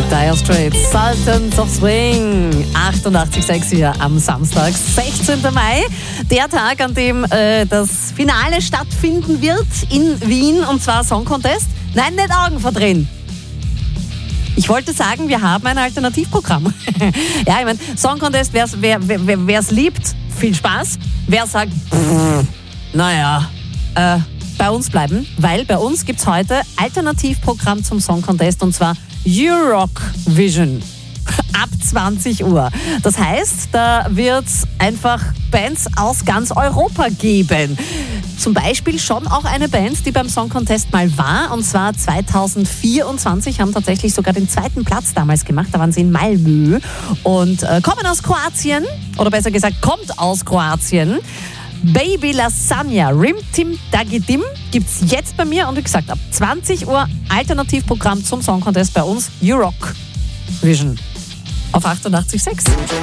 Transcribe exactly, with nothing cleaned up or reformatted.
Dire Straits, Sultans of Swing, achtundachtzig Komma sechs hier am Samstag, sechzehnten Mai. Der Tag, an dem äh, das Finale stattfinden wird in Wien, und zwar Song Contest. Nein, nicht Augen verdrehen. Ich wollte sagen, wir haben ein Alternativprogramm. Ja, ich meine, Song Contest, wer es liebt, viel Spaß. Wer sagt, pff, naja, äh, bei uns bleiben, weil bei uns gibt es heute Alternativprogramm zum Song Contest, und zwar Eurovision ab zwanzig Uhr. Das heißt, da wird es einfach Bands aus ganz Europa geben. Zum Beispiel schon auch eine Band, die beim Song Contest mal war, und zwar zweitausendvierundzwanzig, haben tatsächlich sogar den zweiten Platz damals gemacht. Da waren sie in Malmö und äh, kommen aus Kroatien, oder besser gesagt, kommt aus Kroatien. Baby Lasagna, Rim Tim Dagidim gibt's jetzt bei mir, und wie gesagt, ab zwanzig Uhr Alternativprogramm zum Song Contest bei uns, Eurovision auf achtundachtzig Komma sechs.